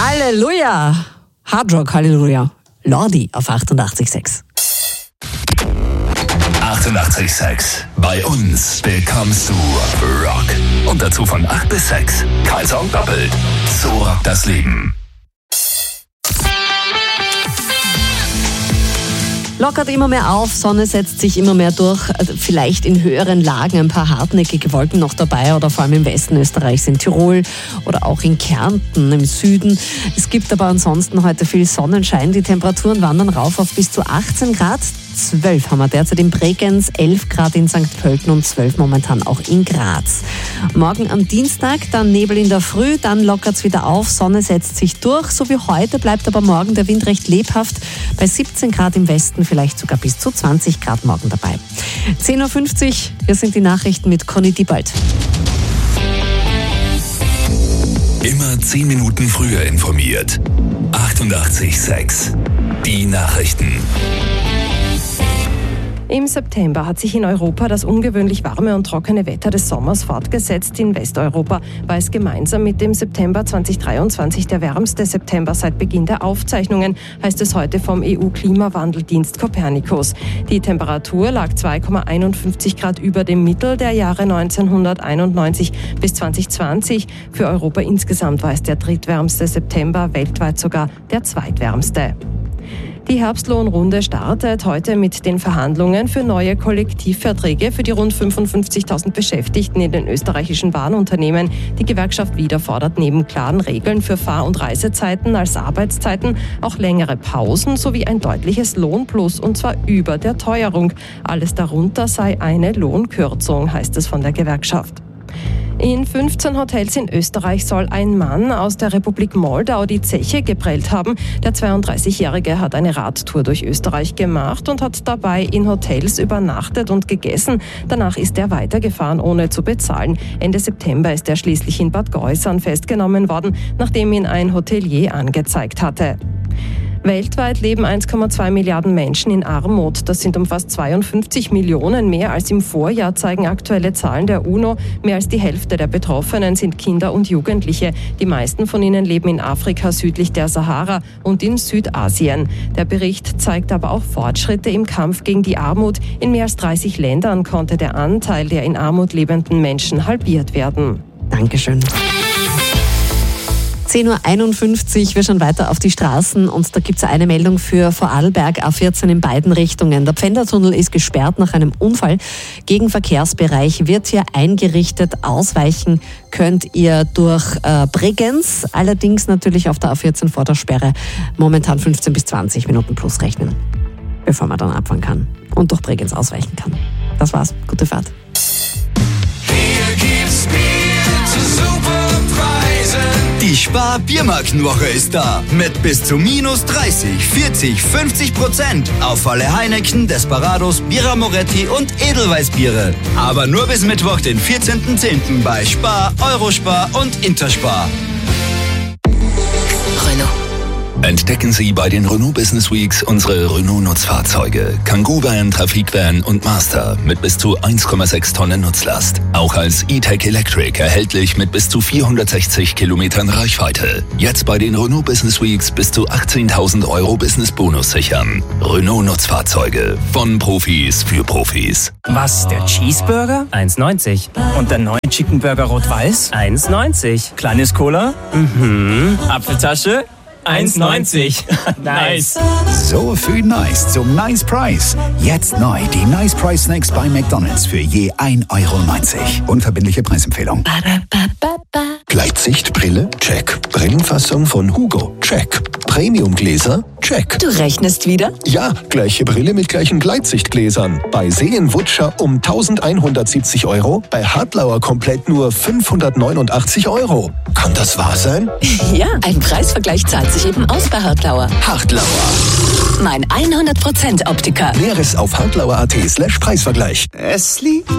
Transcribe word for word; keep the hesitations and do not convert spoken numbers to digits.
Halleluja! Hardrock, Halleluja. Lordi auf achtundachtzig Komma sechs. achtundachtzig Komma sechs. Bei uns bekommst du Rock. Und dazu von acht bis sechs. Kein Song doppelt. So rockt das Leben. Lockert immer mehr auf, Sonne setzt sich immer mehr durch, vielleicht in höheren Lagen ein paar hartnäckige Wolken noch dabei oder vor allem im Westen Österreichs, in Tirol oder auch in Kärnten im Süden. Es gibt aber ansonsten heute viel Sonnenschein, die Temperaturen wandern rauf auf bis zu achtzehn Grad. zwölf haben wir derzeit in Bregenz, elf Grad in Sankt Pölten und zwölf momentan auch in Graz. Morgen am Dienstag, dann Nebel in der Früh, dann lockert es wieder auf, Sonne setzt sich durch. So wie heute bleibt aber morgen der Wind recht lebhaft, bei siebzehn Grad im Westen, vielleicht sogar bis zu zwanzig Grad morgen dabei. zehn Uhr fünfzig, hier sind die Nachrichten mit Conny Diebold. Immer zehn Minuten früher informiert. achtundachtzig Komma sechs. Die Nachrichten. Im September hat sich in Europa das ungewöhnlich warme und trockene Wetter des Sommers fortgesetzt. In Westeuropa war es gemeinsam mit dem September zweitausenddreiundzwanzig der wärmste September seit Beginn der Aufzeichnungen, heißt es heute vom E U-Klimawandeldienst Copernicus. Die Temperatur lag zwei Komma einundfünfzig Grad über dem Mittel der Jahre neunzehnhunderteinundneunzig bis zweitausendzwanzig. Für Europa insgesamt war es der drittwärmste September, weltweit sogar der zweitwärmste. Die Herbstlohnrunde startet heute mit den Verhandlungen für neue Kollektivverträge für die rund fünfundfünfzigtausend Beschäftigten in den österreichischen Bahnunternehmen. Die Gewerkschaft Wieder fordert neben klaren Regeln für Fahr- und Reisezeiten als Arbeitszeiten auch längere Pausen sowie ein deutliches Lohnplus, und zwar über der Teuerung. Alles darunter sei eine Lohnkürzung, heißt es von der Gewerkschaft. In fünfzehn Hotels in Österreich soll ein Mann aus der Republik Moldau die Zeche geprellt haben. Der zweiunddreißigjährige hat eine Radtour durch Österreich gemacht und hat dabei in Hotels übernachtet und gegessen. Danach ist er weitergefahren, ohne zu bezahlen. Ende September ist er schließlich in Bad Gäusern festgenommen worden, nachdem ihn ein Hotelier angezeigt hatte. Weltweit leben eins Komma zwei Milliarden Menschen in Armut. Das sind um fast zweiundfünfzig Millionen mehr als im Vorjahr, zeigen aktuelle Zahlen der UNO. Mehr als die Hälfte der Betroffenen sind Kinder und Jugendliche. Die meisten von ihnen leben in Afrika südlich der Sahara und in Südasien. Der Bericht zeigt aber auch Fortschritte im Kampf gegen die Armut. In mehr als dreißig Ländern konnte der Anteil der in Armut lebenden Menschen halbiert werden. Dankeschön. zehn Uhr einundfünfzig, wir schauen weiter auf die Straßen und da gibt es eine Meldung für Vorarlberg, A vierzehn in beiden Richtungen. Der Pfändertunnel ist gesperrt nach einem Unfall. Gegenverkehrsbereich wird hier eingerichtet. Ausweichen könnt ihr durch äh, Bregenz, allerdings natürlich auf der A vierzehn vor der Sperre momentan fünfzehn bis zwanzig Minuten plus rechnen, bevor man dann abfahren kann und durch Bregenz ausweichen kann. Das war's, gute Fahrt. Hier gibt's Bier zu super Preisen. Die Spar-Biermarkenwoche ist da. Mit bis zu minus dreißig, vierzig, fünfzig Prozent auf alle Heineken, Desperados, Birra Moretti und Edelweißbiere. Aber nur bis Mittwoch, den vierzehnten zehnten bei Spar, Eurospar und Interspar. Renault. Entdecken Sie bei den Renault Business Weeks unsere Renault-Nutzfahrzeuge. Kangoo Van, Trafikvan und Master mit bis zu eins Komma sechs Tonnen Nutzlast. Auch als E-Tech Electric erhältlich mit bis zu vierhundertsechzig Kilometern Reichweite. Jetzt bei den Renault Business Weeks bis zu achtzehntausend Euro Business-Bonus sichern. Renault-Nutzfahrzeuge. Von Profis für Profis. Was, der Cheeseburger? eins neunzig. Und der neue Chicken Burger Rot-Weiß? eins neunzig. Kleines Cola? Mhm. Apfeltasche? eins neunzig. Nice. So viel Nice zum Nice Price. Jetzt neu die Nice Price Snacks bei McDonald's für je ein Euro neunzig. Unverbindliche Preisempfehlung. Gleitsichtbrille? Check. Brillenfassung von Hugo? Check. Premiumgläser? Check. Du rechnest wieder? Ja, gleiche Brille mit gleichen Gleitsichtgläsern. Bei Seenwutscher um eintausendeinhundertsiebzig Euro, bei Hartlauer komplett nur fünfhundertneunundachtzig Euro. Kann das wahr sein? Ja, ein Preisvergleich zahlt sich eben aus bei Hartlauer. Hartlauer. Mein hundert Prozent Optiker. Näheres auf hartlauer punkt at slash Preisvergleich. Es liegt